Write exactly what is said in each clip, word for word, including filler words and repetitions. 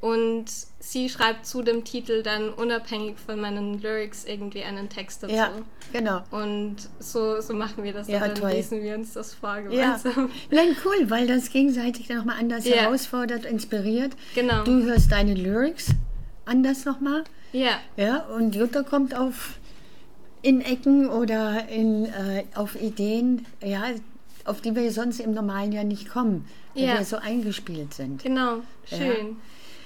Und sie schreibt zu dem Titel dann unabhängig von meinen Lyrics irgendwie einen Text dazu. Ja, genau. Und so, so machen wir das. Ja, dann toll. lesen wir uns das vor Ja, gemeinsam. nein, cool, weil das gegenseitig dann nochmal anders Ja. herausfordert, inspiriert. Genau. Du hörst deine Lyrics anders nochmal. Ja. Ja, und Jutta kommt auf in Ecken oder in, äh, auf Ideen, ja, auf die wir sonst im normalen Jahr nicht kommen, weil Ja. wir so eingespielt sind. Genau, schön.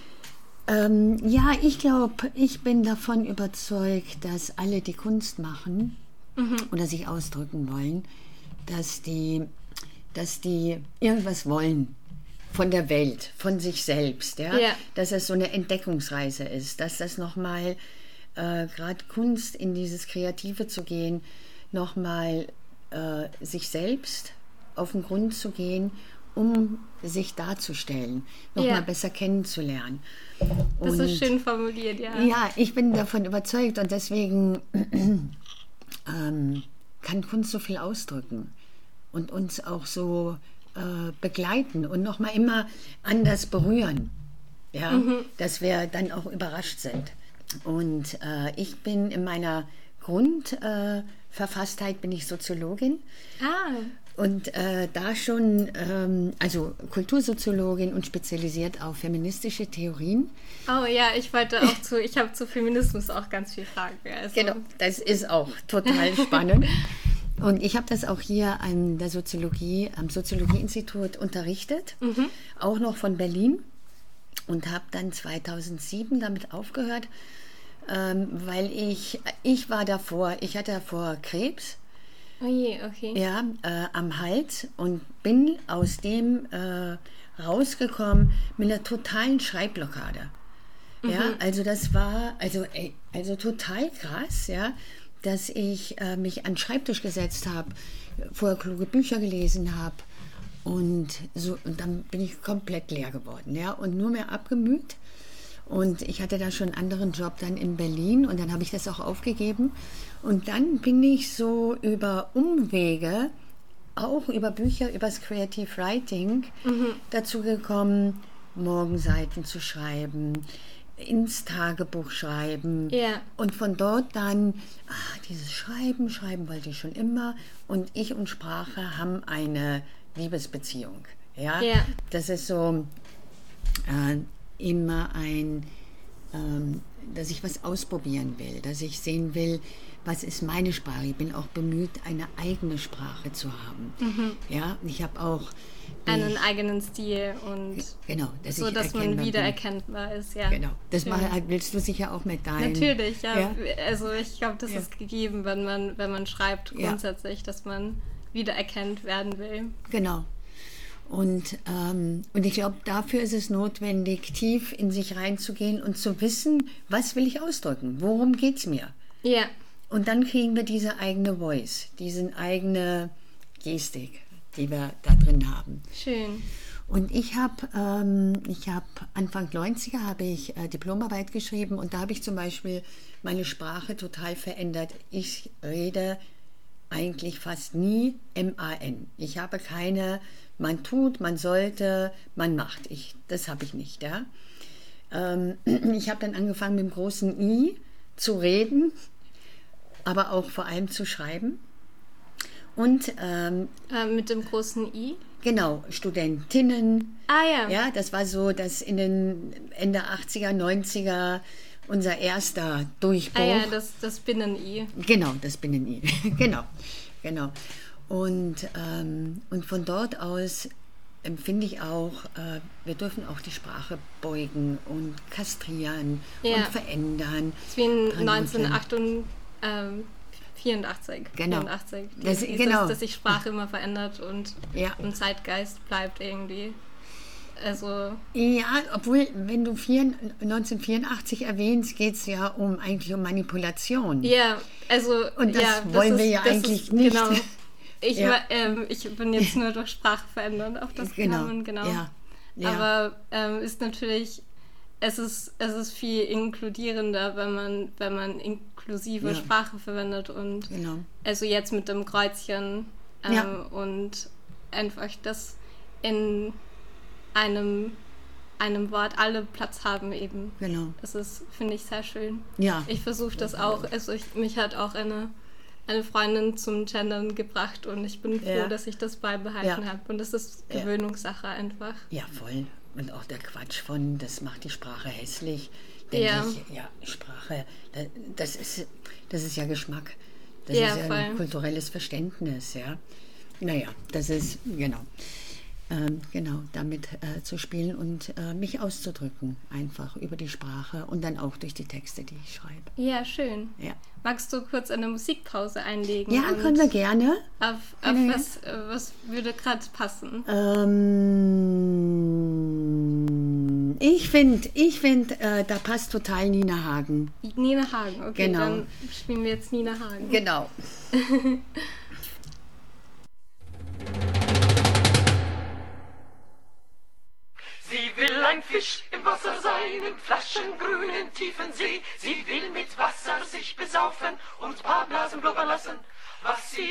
Ähm, ja, ich glaube, ich bin davon überzeugt, dass alle, die Kunst machen Mhm. oder sich ausdrücken wollen, dass die, dass die irgendwas wollen von der Welt, von sich selbst. Ja? Ja. Dass es so eine Entdeckungsreise ist, dass das nochmal, äh, gerade Kunst in dieses Kreative zu gehen, nochmal äh, sich selbst auf den Grund zu gehen, um sich darzustellen, nochmal Ja. besser kennenzulernen. Das Und ist schön formuliert, ja. ja, ich bin davon überzeugt und deswegen ähm, kann Kunst so viel ausdrücken und uns auch so äh, begleiten und nochmal immer anders berühren, ja, Mhm. dass wir dann auch überrascht sind. Und äh, ich bin in meiner Grundverfasstheit äh, Verfasstheit bin ich Soziologin. Ah, Und äh, da schon, ähm, also Kultursoziologin und spezialisiert auf feministische Theorien. oh ja, ich wollte auch zu, ich habe zu Feminismus auch ganz viel Fragen. Also, Genau, das ist auch total spannend. Und ich habe das auch hier an der Soziologie, am Soziologieinstitut unterrichtet, Mhm. auch noch von Berlin. Und habe dann zweitausendsieben damit aufgehört, ähm, weil ich, ich war davor, ich hatte davor Krebs. Oh je, okay. Ja, äh, am Hals und bin aus dem äh, rausgekommen mit einer totalen Schreibblockade. Ja, also das war also, ey, also total krass, ja, dass ich äh, mich an den Schreibtisch gesetzt habe, vorher kluge Bücher gelesen habe und so und dann bin ich komplett leer geworden, ja, und nur mehr abgemüht. Und ich hatte da schon einen anderen Job dann in Berlin und dann habe ich das auch aufgegeben. Und dann bin ich so über Umwege, auch über Bücher, über das Creative Writing, Mhm. dazu gekommen, Morgenseiten zu schreiben, ins Tagebuch schreiben. Ja. Und von dort dann, ah, dieses Schreiben, Schreiben wollte ich schon immer. Und ich und Sprache haben eine Liebesbeziehung. Ja, Ja. das ist so äh, immer ein, ähm, dass ich was ausprobieren will, dass ich sehen will, was ist meine Sprache. Ich bin auch bemüht, eine eigene Sprache zu haben. Mhm. Ja, ich habe auch die, Einen eigenen Stil und genau, dass so, ich dass man erkennbar bin. wiedererkennbar ist, ja. Genau, das Schön. war, willst du sicher auch mit deinen... Natürlich, ja. Ja? Also ich glaube, das Ja. ist gegeben, wenn man, wenn man schreibt Ja. grundsätzlich, dass man wiedererkannt werden will. Genau. Und, ähm, und ich glaube, dafür ist es notwendig, tief in sich reinzugehen und zu wissen, was will ich ausdrücken, worum geht es mir. Ja, Und dann kriegen wir diese eigene Voice, diese eigene Gestik, die wir da drin haben. schön. Und ich habe ähm, ich hab Anfang neunziger habe ich äh, Diplomarbeit geschrieben und da habe ich zum Beispiel meine Sprache total verändert. Ich rede eigentlich fast nie M A N. Ich habe keine, man tut, man sollte, man macht. Ich, das habe ich nicht. Ja? Ähm, ich habe dann angefangen mit dem großen I zu reden, aber auch vor allem zu schreiben. Und ähm, Äh, mit dem großen I. genau, Studentinnen. Ah ja. Ja, das war so, dass in den Ende achtziger, neunziger unser erster Durchbruch. Ah ja, das, das Binnen-I. Genau, das Binnen-I. genau, genau. Und, ähm, und von dort aus empfinde ich auch, äh, wir dürfen auch die Sprache beugen und kastrieren Ja. und verändern. Das ist wie in Dran neunzehnhundertvierundachtzig. Genau. vierundachtzig. Das- Dieses, genau. dass sich Sprache immer verändert und Ja. im Zeitgeist bleibt irgendwie. Also, Ja, obwohl, wenn du vier, neunzehnhundertvierundachtzig erwähnst, geht es ja um eigentlich um Manipulation. ja, also. Und das ja, wollen ist, wir ja das eigentlich ist, nicht. Genau. Ich, Ja. war, ähm, ich bin jetzt nur durch Sprache verändert auf das Genau, gekommen, genau. ja, ja. Aber ähm, ist natürlich, es ist, es ist viel inkludierender, wenn man, wenn man inklusive Ja. Sprache verwendet und Genau. also jetzt mit dem Kreuzchen, ähm, Ja. und einfach das in einem einem Wort alle Platz haben eben. Genau. Das ist, finde ich, sehr schön. Ja. Ich versuche das auch. Also ich, mich hat auch eine, eine Freundin zum Gendern gebracht und ich bin froh, Ja. dass ich das beibehalten Ja. habe. Und das ist Ja. Gewöhnungssache einfach. Ja, voll. Und auch der Quatsch von, das macht die Sprache hässlich. Denke Ja. ich, ja, Sprache, da- das ist, das ist ja Geschmack. Das Ja, ist ja voll. ein kulturelles Verständnis, ja. Naja, das ist, genau. Ähm, genau, damit äh, zu spielen und äh, mich auszudrücken, einfach über die Sprache und dann auch durch die Texte, die ich schreibe. Ja, schön. Ja, Magst du kurz eine Musikpause einlegen? ja und können wir gerne. Auf, auf Können wir- was, äh, was würde gerade passen? Ähm, ich finde, ich find, äh, da passt total Nina Hagen. Nina Hagen, okay, Genau. dann spielen wir jetzt Nina Hagen. Genau. Sie will ein Fisch im Wasser sein, im flaschengrünen tiefen See. Sie will mit Wasser sich besaufen und paar Blasen blubbern lassen. Was sie